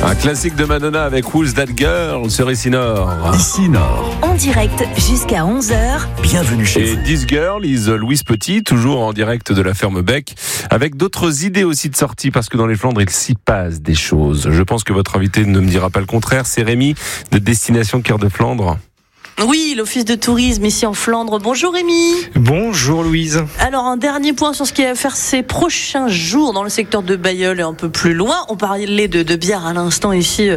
Un classique de Madonna avec Who's That Girl sur Ici Nord. Ici Nord. En direct jusqu'à 11h. Bienvenue chez vous. Et This Girl is Louise Petit, toujours en direct de la ferme Bec, avec d'autres idées aussi de sortie, parce que dans les Flandres, il s'y passe des choses. Je pense que votre invité ne me dira pas le contraire. C'est Rémi de Destination Cœur de Flandre. Oui, l'office de tourisme ici en Flandre. Bonjour Rémi. Bonjour Louise. Alors un dernier point sur ce qu'il va faire ces prochains jours dans le secteur de Bailleul et un peu plus loin. On parlait de bière à l'instant ici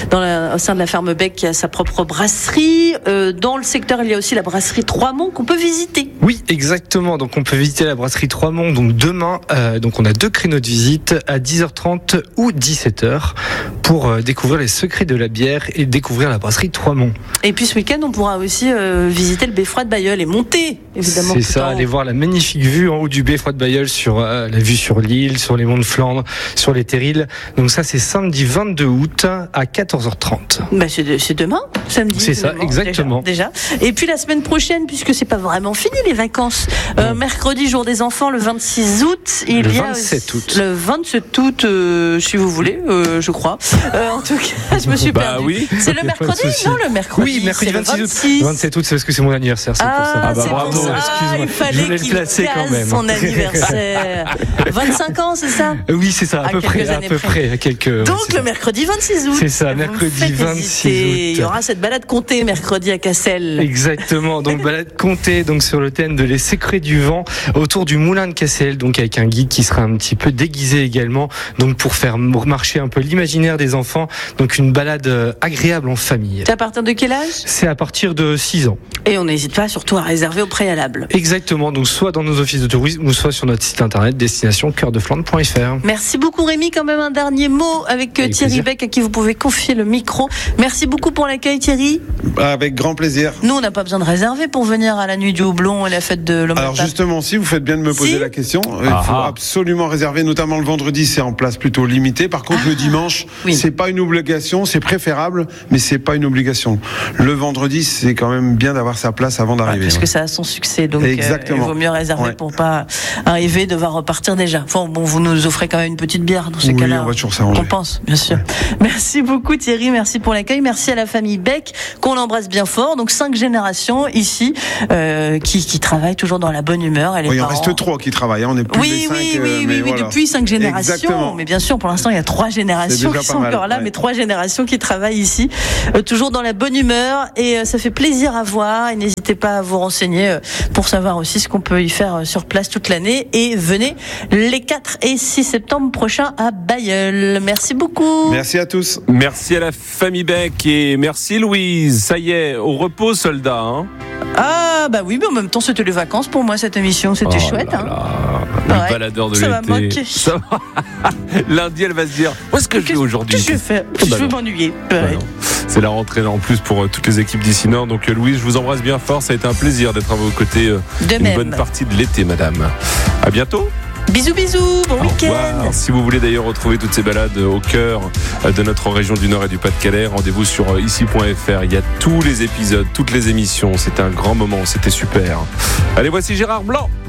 au sein de la ferme Bec qui a sa propre brasserie. Dans le secteur, il y a aussi la brasserie Trois-Monts qu'on peut visiter. Oui, exactement. Donc on peut visiter la brasserie Trois-Monts donc demain. Donc on a 2 créneaux de visite à 10h30 ou 17h pour découvrir les secrets de la bière et découvrir la brasserie Trois-Monts. Et puis ce week-end, on pourra aussi visiter le beffroi de Bailleul et monter évidemment. C'est ça, aller voir la magnifique vue en haut du beffroi de Bailleul sur la vue sur l'île, sur les monts de Flandre, sur les terrils. Donc ça c'est samedi 22 août à 14h30. Bah c'est demain, samedi. C'est ça, exactement. Déjà. Et puis la semaine prochaine, puisque c'est pas vraiment fini les vacances, mercredi jour des enfants, le 26 août, il y a 27 août. Le 27 août, si vous voulez, je crois. En tout cas, je me suis perdue. Oui. C'est le mercredi, non le mercredi. Oui, mercredi 26 août. 27 août, c'est parce que c'est mon anniversaire, c'est pour ça. C'est bravo, pour ça. excuse-moi. Il fallait qu'il case son anniversaire. 25 ans, c'est ça? Oui, c'est ça, à peu près, à quelques. Donc le mercredi 26 août. C'est ça, mercredi 26 août. Il y aura cette balade comptée mercredi à Cassel. Exactement, donc balade comptée donc sur le thème de les secrets du vent autour du moulin de Cassel, donc avec un guide qui sera un petit peu déguisé également, donc pour faire marcher un peu l'imaginaire des enfants, donc une balade agréable en famille. C'est à partir de quel âge? C'est à partir de 6 ans. Et on n'hésite pas surtout à réserver au préalable. Exactement, donc soit dans nos offices de tourisme ou soit sur notre site internet destinationcoeurdeflandre.fr. Merci beaucoup Rémi, quand même un dernier mot avec Thierry plaisir. Beck à qui vous pouvez confier le micro. Merci beaucoup pour l'accueil Thierry. Avec grand plaisir. Nous on n'a pas besoin de réserver pour venir à la nuit du houblon et la fête de l'homme. Alors justement, si vous faites bien de me poser la question, il faut absolument réserver, notamment le vendredi, c'est en place plutôt limitée. Par contre, le dimanche, c'est pas une obligation, c'est préférable, mais c'est pas une obligation. Le vendredi, c'est quand même bien d'avoir sa place avant d'arriver. Parce que ça a son succès, donc il vaut mieux réserver pour pas arriver, devoir repartir déjà. Bon, vous nous offrez quand même une petite bière dans ces cas-là. On va toujours s'arranger. On pense, bien sûr. Merci beaucoup Thierry, merci pour l'accueil, merci à la famille Beck qu'on embrasse bien fort. Donc 5 générations ici qui travaillent toujours dans la bonne humeur. Et les parents... Il en reste 3 qui travaillent, on est plus oui, voilà. Depuis 5 générations. Exactement. Mais bien sûr, pour l'instant, il y a 3 générations qui sont encore là, mais 3 générations qui travaillent ici, toujours dans la bonne humeur. Et ça fait plaisir à voir. Et n'hésitez pas à vous renseigner pour savoir aussi ce qu'on peut y faire sur place toute l'année. Et venez les 4 et 6 septembre prochains à Bailleul. Merci beaucoup. Merci à tous. Merci à la famille Bec et merci Louise. Ça y est, au repos soldat. Hein. Ah bah oui, mais en même temps c'était les vacances pour moi cette émission, c'était chouette. Le baladeur de l'été. Ça va. Lundi elle va se dire où est-ce que je vais aujourd'hui? Qu'est-ce que je vais faire? Je vais m'ennuyer. C'est la rentrée en plus pour toutes les équipes d'ici Nord. Donc Louise, je vous embrasse bien fort. Ça a été un plaisir d'être à vos côtés une bonne partie de l'été, madame. À bientôt. Bisous, bon week-end. Si vous voulez d'ailleurs retrouver toutes ces balades au cœur de notre région du Nord et du Pas-de-Calais, rendez-vous sur ici.fr. Il y a tous les épisodes, toutes les émissions. C'était un grand moment, c'était super. Allez, voici Gérard Blanc.